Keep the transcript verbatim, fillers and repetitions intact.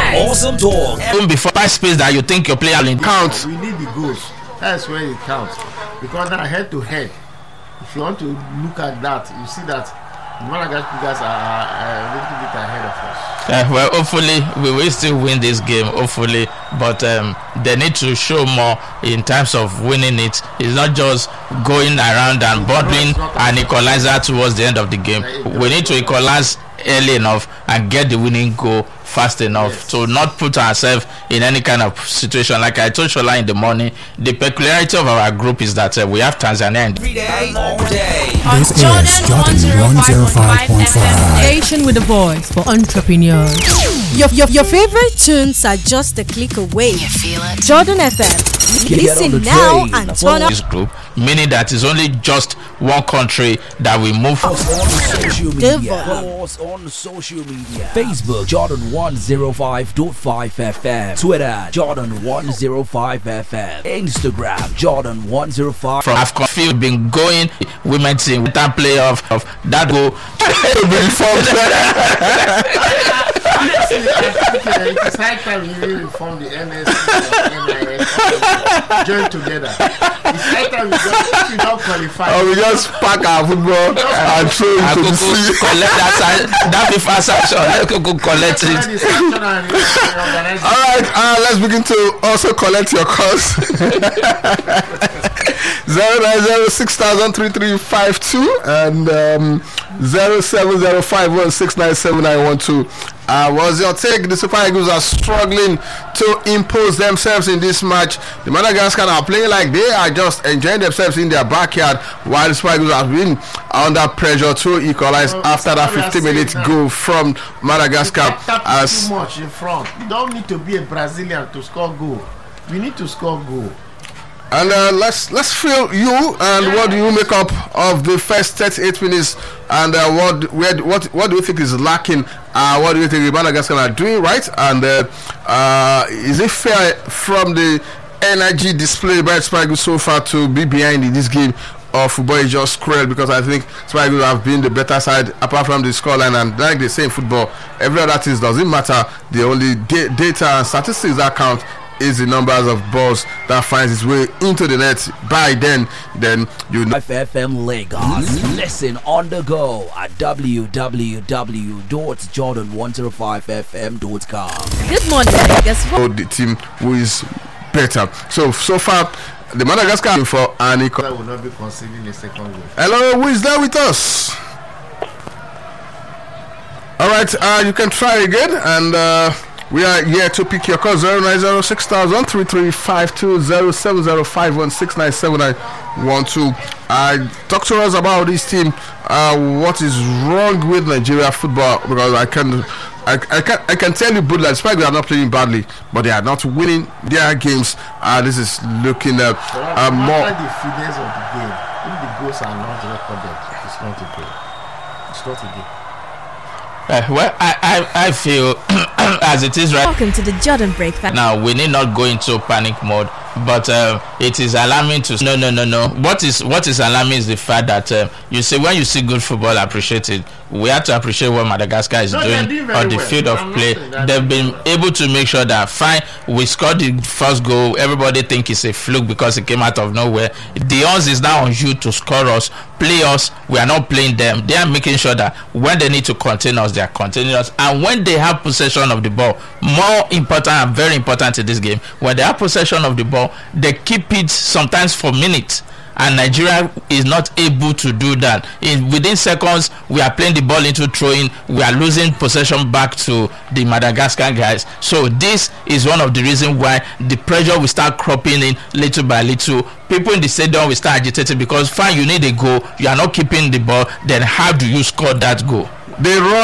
Awesome talk. Even before five space that you think your player will count. We need the goals. That's where it counts. Because now head to head, if you want to look at that, you see that the Madagascar guys are, are a little bit ahead of us. Uh, well, hopefully we will still win this game. Hopefully, but um, they need to show more in terms of winning it. It's not just going around and bottling an equalizer towards the end of the game. We need to equalize early enough and get the winning goal fast enough yes. to not put ourselves in any kind of situation. Like I told Shola in the morning, the peculiarity of our group is that uh, we have Tanzania every day, all day. This is Jordan one oh five point five. Station with a voice for entrepreneurs. Your, your, your favorite tunes are just a click away. You feel it? Jordan F M. Listen now and turn up. This group, meaning that it's only just one country that we move on social media. Follow us on social media. Facebook Jordan one oh five point five F M. Twitter Jordan one oh five F M. Instagram Jordan one oh five. From I've confused been going women team with that playoff of that go It's high time you reform the M S and M I S join together. It's high time we just, we don't qualify. Or we just pack our football and throw it to the sea. Collect that that FIFA sanction. Let's go collect it. Alright, uh, let's begin to also collect your calls. Zero nine zero six thousand three three five two and um, zero seven zero five one six nine seven nine one two. Uh, was your take? The Super Eagles are struggling to impose themselves in this match. The Madagascar are playing like they are just enjoying themselves in their backyard, while the Super Eagles have been under pressure to equalize well, after that fifty minute goal from Madagascar. As too much in front, you don't need to be a Brazilian to score goal. We need to score goal. And uh, let's let's feel you and yeah. What do you make up of the first thirty-eight minutes, and uh, what where what what do you think is lacking? Uh, what do you think the Madagascar are doing right? And uh, uh, is it fair from the energy displayed by Super Eagles so far to be behind in this game? Or football is just cruel? Because I think Super Eagles have been the better side apart from the scoreline, and like they say in football, every other thing doesn't matter. The only da- data and statistics that count is the numbers of balls that finds its way into the net. By then, then you know. F M Lagos. Listen on the go at w w w dot jordan one oh five f m dot com. Good morning. Guess what? The team who is better. So so far, the Madagascar for Aniko. I will not be conceding a second goal. Hello, who is there with us? All right, uh, you can try again and. Uh, We are here to pick your call. Zero nine zero six thousand three three five two zero seven zero five one six nine seven nine one two. Uh, talk to us about this team. Uh, what is wrong with Nigeria football? Because I can, I, I can, I can tell you, but like, despite they are not playing badly, but they are not winning their games. Uh, this is looking at uh, more. The fitness of the game. If the goals are not recorded, it's not a goal. It's not a game. Uh, well, I, I, I feel as it is right. Welcome to the Jordan Breakfast. Now we need not go into panic mode, but uh, it is alarming to no no no no. What is what is alarming is the fact that uh, you see when you see good football, appreciate it. We have to appreciate what Madagascar is no, doing, doing on the well. field of I'm play. They've been well. able to make sure that fine. We scored the first goal. Everybody think it's a fluke because it came out of nowhere. The odds is now on you to score us, play us. We are not playing them. They are making sure that when they need to contain us, they are containing us. And when they have possession of the ball, more important and very important in this game, when they have possession of the ball, they keep it sometimes for minutes. And Nigeria is not able to do that. In within seconds, we are playing the ball into throwing. We are losing possession back to the Madagascar guys. So this is one of the reasons why the pressure will start cropping in little by little. People in the stadium will start agitating because fine, you need a goal. You are not keeping the ball. Then how do you score that goal? They run.